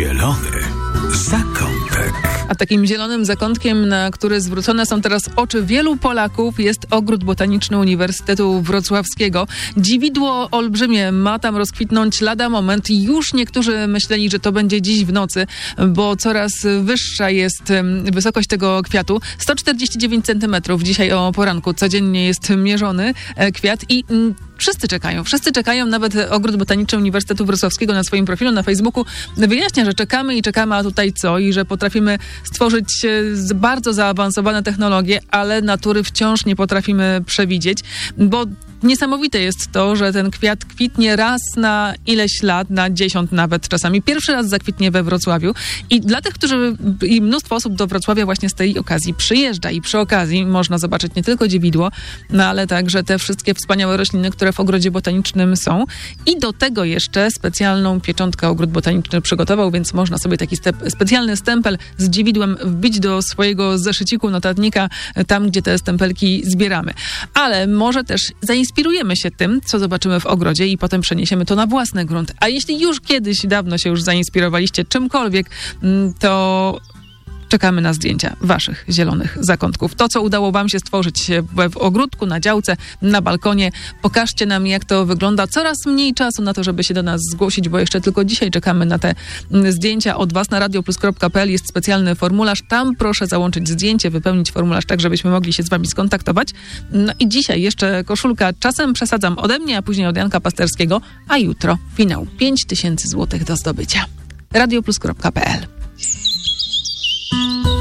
Zielony zakątek. A takim zielonym zakątkiem, na który zwrócone są teraz oczy wielu Polaków, jest Ogród Botaniczny Uniwersytetu Wrocławskiego. Dziwidło olbrzymie ma tam rozkwitnąć lada moment. Już niektórzy myśleli, że to będzie dziś w nocy, bo coraz wyższa jest wysokość tego kwiatu. 149 cm dzisiaj o poranku codziennie jest mierzony kwiat i Wszyscy czekają, nawet Ogród Botaniczny Uniwersytetu Wrocławskiego na swoim profilu na Facebooku wyjaśnia, że czekamy, a tutaj co? I że potrafimy stworzyć bardzo zaawansowane technologie, ale natury wciąż nie potrafimy przewidzieć, bo niesamowite jest to, że ten kwiat kwitnie raz na ileś lat, na 10 nawet czasami. Pierwszy raz zakwitnie we Wrocławiu i dla tych, i mnóstwo osób do Wrocławia właśnie z tej okazji przyjeżdża i przy okazji można zobaczyć nie tylko dziewidło, ale także te wszystkie wspaniałe rośliny, które w Ogrodzie Botanicznym są. I do tego jeszcze specjalną pieczątkę Ogród Botaniczny przygotował, więc można sobie taki specjalny stempel z dziewidłem wbić do swojego zeszyciku, notatnika, tam gdzie te stempelki zbieramy. Ale może też zainspirujemy się tym, co zobaczymy w ogrodzie i potem przeniesiemy to na własny grunt. A jeśli już kiedyś, dawno się już zainspirowaliście czymkolwiek, to czekamy na zdjęcia waszych zielonych zakątków. To, co udało wam się stworzyć w ogródku, na działce, na balkonie. Pokażcie nam, jak to wygląda. Coraz mniej czasu na to, żeby się do nas zgłosić, bo jeszcze tylko dzisiaj czekamy na te zdjęcia od was. Na radioplus.pl jest specjalny formularz. Tam proszę załączyć zdjęcie, wypełnić formularz tak, żebyśmy mogli się z wami skontaktować. No i dzisiaj jeszcze koszulka czasem przesadzam ode mnie, a później od Janka Pasterskiego, a jutro finał. 5000 zł do zdobycia. radioplus.pl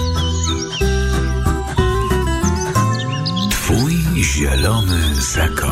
Twój zielony zakątek.